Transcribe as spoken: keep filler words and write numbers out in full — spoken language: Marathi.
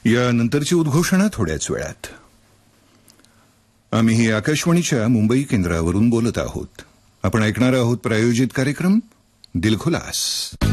या नंतरची उद्घोषणा थोड्याच वेळात. आम्ही आकाशवाणीच्या मुंबई केंद्रावरून बोलत आहोत. आपण ऐकणार आहोत प्रायोजित कार्यक्रम दिलखुलास.